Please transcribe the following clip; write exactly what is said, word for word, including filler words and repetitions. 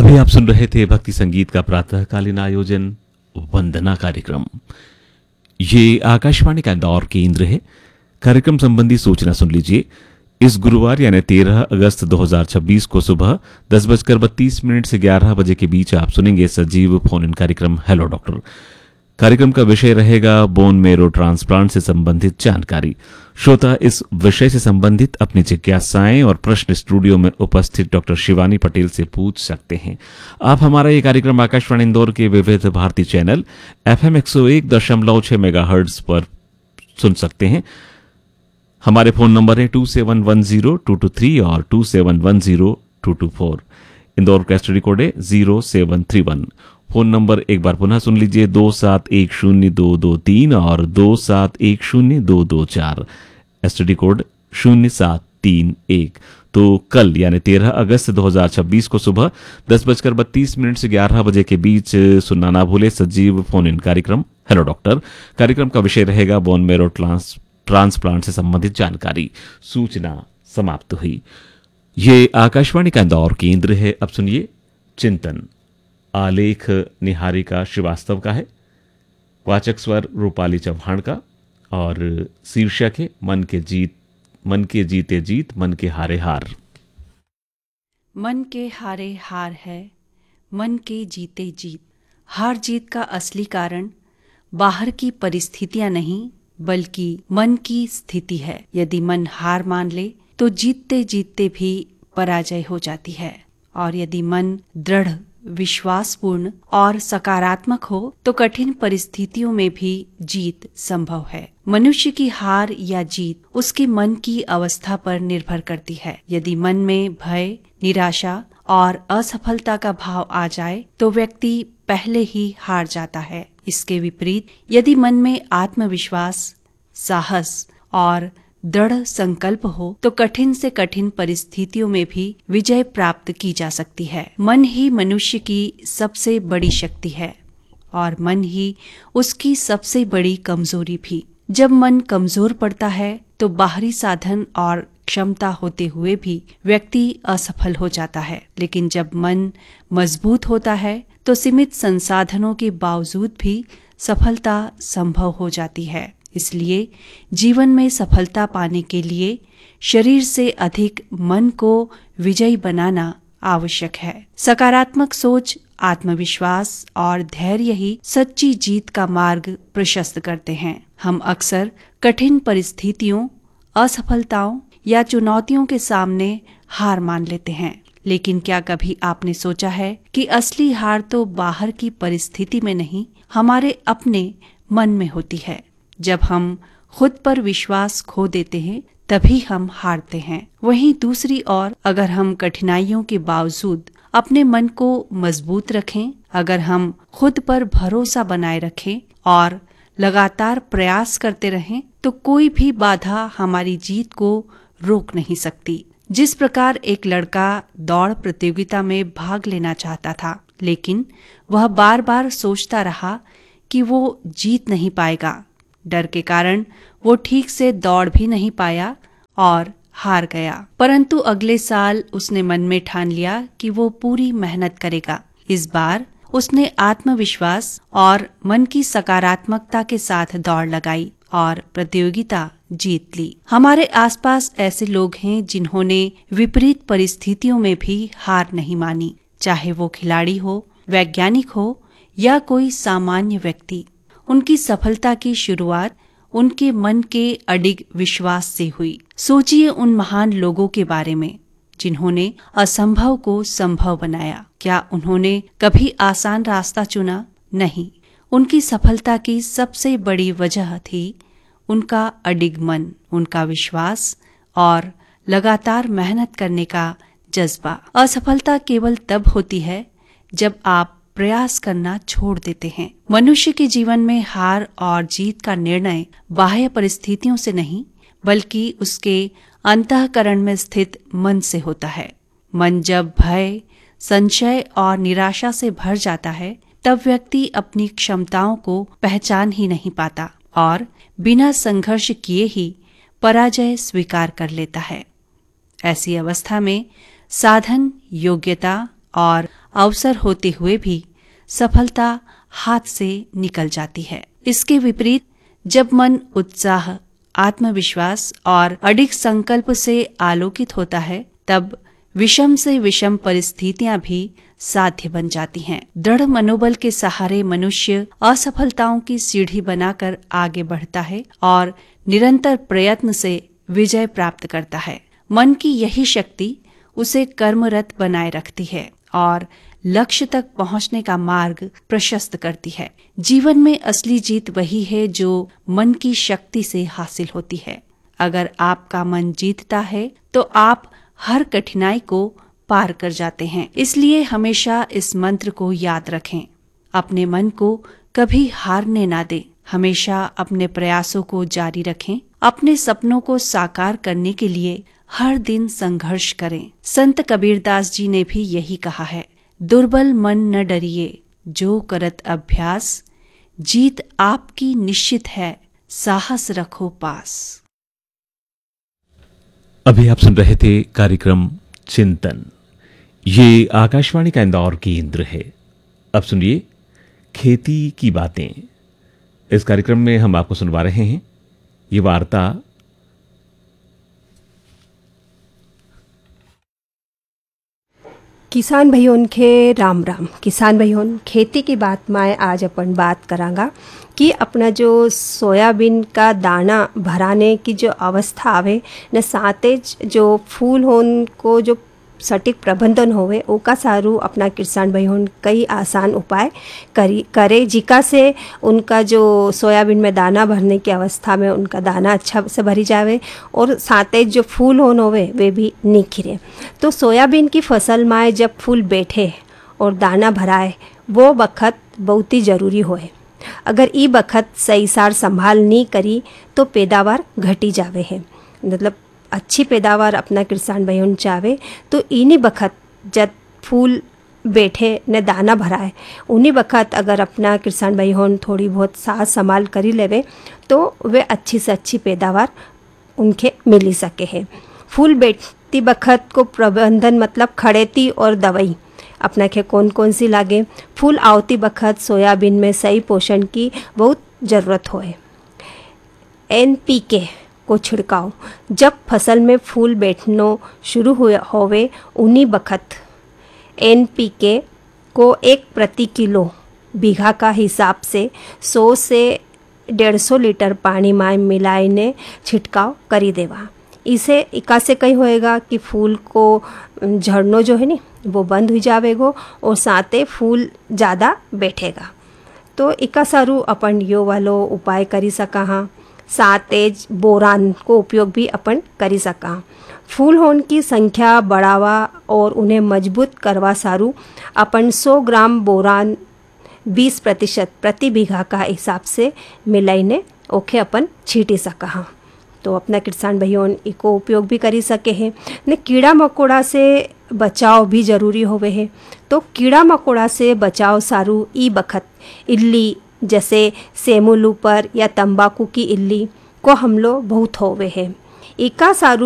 अभी आप सुन रहे थे भक्ति संगीत का प्रातःकालीन आयोजन वंदना कार्यक्रम। ये आकाशवाणी का इंदौर केंद्र है। कार्यक्रम संबंधी सूचना सुन लीजिए। इस गुरुवार यानी तेरह अगस्त दो हज़ार छब्बीस को सुबह दस बजकर बत्तीस मिनट से ग्यारह बजे के बीच आप सुनेंगे सजीव फोन इन कार्यक्रम हेलो डॉक्टर। कार्यक्रम का विषय रहेगा बोन मेरो ट्रांसप्लांट से संबंधित जानकारी। श्रोता इस विषय से संबंधित अपनी जिज्ञासाएं और प्रश्न स्टूडियो में उपस्थित डॉक्टर शिवानी पटेल से पूछ सकते हैं। आप हमारा ये कार्यक्रम आकाशवाणी इंदौर के विविध भारती चैनल एफएम एक सौ एक दशमलव छह मेगाहर्ट्ज पर सुन सकते हैं। हमारे फोन नंबर है to seven one zero to to three और to seven one zero to to four. Indore का एसटीडी कोड है zero seven three one. Phone number एक बार पुनः सुन लीजिए दो सात एक शून्य दो दो तीन और दो सात एक शून्य दो दो चार। एसटीडी कोड शून्य सात तीन एक। तो कल यानी तेरह अगस्त दो हज़ार छब्बीस को सुबह दस बजकर बत्तीस मिनट से ग्यारह बजे के बीच सुनना ना भूले सजीव फोन इन कार्यक्रम हेलो डॉक्टर। कार्यक्रम का विषय रहेगा बोन मेरो ट्रांस ट्रांसप्लांट से संबंधित जानकारी। सूचना समाप्त हुई। ये आकाशवाणी का इंदौर केंद्र है। अब सुनिए चिंतन। आलेख निहारिका श्रीवास्तव का है। वाचक स्वर रूपाली चौहान का और शीर्षक है मन के जीत मन के जीते जीत मन के हारे हार। मन के हारे हार है, मन के जीते जीत। हार जीत का असली कारण बाहर की परिस्थितियां नहीं बल्कि मन की स्थिति है। यदि मन हार मान ले तो जीतते जीतते भी पराजय हो जाती है, और यदि मन दृढ़, विश्वासपूर्ण और सकारात्मक हो तो कठिन परिस्थितियों में भी जीत संभव है। मनुष्य की हार या जीत उसके मन की अवस्था पर निर्भर करती है। यदि मन में भय, निराशा और असफलता का भाव आ जाए तो व्यक्ति पहले ही हार जाता है। इसके विपरीत यदि मन में आत्मविश्वास, साहस और दृढ़ संकल्प हो तो कठिन से कठिन परिस्थितियों में भी विजय प्राप्त की जा सकती है। मन ही मनुष्य की सबसे बड़ी शक्ति है और मन ही उसकी सबसे बड़ी कमजोरी भी। जब मन कमजोर पड़ता है तो बाहरी साधन और क्षमता होते हुए भी व्यक्ति असफल हो जाता है, लेकिन जब मन मजबूत होता है तो सीमित संसाधनों के बावजूद भी सफलता संभव हो जाती है। इसलिए जीवन में सफलता पाने के लिए शरीर से अधिक मन को विजयी बनाना आवश्यक है। सकारात्मक सोच, आत्मविश्वास और धैर्य ही सच्ची जीत का मार्ग प्रशस्त करते हैं। हम अक्सर कठिन परिस्थितियों, असफलताओं या चुनौतियों के सामने हार मान लेते हैं, लेकिन क्या कभी आपने सोचा है कि असली हार तो बाहर की परिस्थिति में नहीं, हमारे अपने मन में होती है। जब हम खुद पर विश्वास खो देते हैं तभी हम हारते हैं। वहीं दूसरी ओर अगर हम कठिनाइयों के बावजूद अपने मन को मजबूत रखें, अगर हम खुद पर भरोसा बनाए रखें और लगातार प्रयास करते रहें तो कोई भी बाधा हमारी जीत को रोक नहीं सकती। जिस प्रकार एक लड़का दौड़ प्रतियोगिता में भाग लेना चाहता था, लेकिन वह बार बार सोचता रहा कि वो जीत नहीं पाएगा। डर के कारण वो ठीक से दौड़ भी नहीं पाया और हार गया। परंतु अगले साल उसने मन में ठान लिया कि वो पूरी मेहनत करेगा। इस बार उसने आत्मविश्वास और मन की सकारात्मकता के साथ दौड़ लगाई और प्रतियोगिता जीत ली। हमारे आसपास ऐसे लोग हैं जिन्होंने विपरीत परिस्थितियों में भी हार नहीं मानी, चाहे वो खिलाड़ी हो, वैज्ञानिक हो या कोई सामान्य व्यक्ति। उनकी सफलता की शुरुआत उनके मन के अडिग विश्वास से हुई। सोचिए उन महान लोगों के बारे में जिन्होंने असंभव को संभव बनाया। क्या उन्होंने कभी आसान रास्ता चुना? नहीं। उनकी सफलता की सबसे बड़ी वजह थी उनका अडिग मन, उनका विश्वास और लगातार मेहनत करने का जज्बा। असफलता केवल तब होती है जब आप प्रयास करना छोड़ देते हैं। मनुष्य के जीवन में हार और जीत का निर्णय बाह्य परिस्थितियों से नहीं बल्कि उसके अंतःकरण में स्थित मन से होता है। मन जब भय, संशय और निराशा से भर जाता है तब व्यक्ति अपनी क्षमताओं को पहचान ही नहीं पाता और बिना संघर्ष किए ही पराजय स्वीकार कर लेता है। ऐसी अवस्था में साधन, योग्यता और अवसर होते हुए भी सफलता हाथ से निकल जाती है। इसके विपरीत जब मन उत्साह, आत्मविश्वास और अडिग संकल्प से आलोकित होता है, तब विषम से विषम परिस्थितियां भी साध्य बन जाती हैं। दृढ़ मनोबल के सहारे मनुष्य असफलताओं की सीढ़ी बनाकर आगे बढ़ता है और निरंतर प्रयत्न से विजय प्राप्त करता है। मन की यही शक्ति उसे कर्मरत बनाए रखती है और लक्ष्य तक पहुंचने का मार्ग प्रशस्त करती है। जीवन में असली जीत वही है जो मन की शक्ति से हासिल होती है। अगर आपका मन जीतता है तो आप हर कठिनाई को पार कर जाते हैं। इसलिए हमेशा इस मंत्र को याद रखें, अपने मन को कभी हारने ना दें, हमेशा अपने प्रयासों को जारी रखें, अपने सपनों को साकार करने के लिए हर दिन संघर्ष करें। संत कबीरदास जी ने भी यही कहा है, दुर्बल मन न डरिए, जो करत अभ्यास, जीत आपकी निश्चित है, साहस रखो पास। अभी आप सुन रहे थे कार्यक्रम चिंतन। ये आकाशवाणी का इंदौर केंद्र है। अब सुनिए खेती की बातें। इस कार्यक्रम में हम आपको सुनवा रहे हैं ये वार्ता किसान भाइयों के राम राम। किसान भाइयों, खेती की बात में आज अपन बात करांगा कि अपना जो सोयाबीन का दाना भराने की जो अवस्था आवे न, साथे जो फूल होन को जो सटीक प्रबंधन होवे, ओका सारू अपना किसान भाइयों कई आसान उपाय करी करे, जिका से उनका जो सोयाबीन में दाना भरने की अवस्था में उनका दाना अच्छा से भरी जावे और साथे जो फूल होन होवे वे भी निखरे। तो सोयाबीन की फसल में जब फूल बैठे और दाना भराए, वो वक्त बहुत ही ज़रूरी होए। अगर ई वक्त सही सार संभाल नहीं करी तो पैदावार घटी जावे है। मतलब अच्छी पैदावार अपना किसान भाइयों चाहे तो इन्हीं वक्त जब फूल बैठे न दाना भराए, उन्हीं वक्त अगर अपना किसान भाइयों थोड़ी बहुत साथ संभाल करी लेवे तो वे अच्छी से अच्छी पैदावार उनके मिल ही सके है। फूल बैठती वक्त को प्रबंधन मतलब खड़ेती और दवाई अपना के कौन कौन सी लागे। फूल आवती वक्त सोयाबीन में सही पोषण की बहुत ज़रूरत होए। एन पी के को छिड़काव जब फसल में फूल बैठनो शुरू हुए होवे, उन्हीं वक्त एन पी के को एक प्रति किलो बीघा का हिसाब से सौ से डेढ़ सौ लीटर पानी में मिलाने छिड़काव करी देवा। इसे इका से कहीं होएगा कि फूल को झड़नो जो है नी वो बंद हो जावेगो और साथे फूल ज़्यादा बैठेगा। तो इका सारू अपन यो वालो उपाय करी सका हाँ। सातेज बोरान को उपयोग भी अपन करी सका। फूल होन की संख्या बढ़ावा और उन्हें मजबूत करवा सारू अपन सौ ग्राम बोरान बीस प्रतिशत प्रति बीघा का हिसाब से मिलाइने ओखे अपन छीटी सका हाँ। तो अपना किसान भाइयों इको उपयोग भी करी सके हैं। ने कीड़ा मकोड़ा से बचाव भी जरूरी होवे है। तो कीड़ा मकोड़ा से बचाव सारू ई बखत इल्ली जैसे सेमुलू पर या तंबाकू की इल्ली को हमलो बहुत होवे है। इका सारू